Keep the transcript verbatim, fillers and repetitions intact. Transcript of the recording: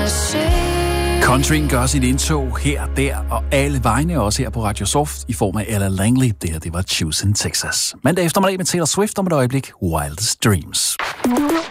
Countryen gør sit indtog her, der og alle vegne, også her på Radio Soft, i form af Ella Langley. Det her, det var Choose in Texas. Mandag eftermiddag med Taylor Swift om et øjeblik, Wildest Dreams.